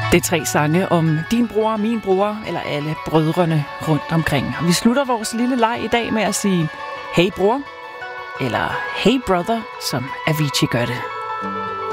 Det er 3 sange om din bror, min bror, eller alle brødrene rundt omkring. Og vi slutter vores lille leg i dag med at sige, hey bror, eller hey brother, som Avicii gør det.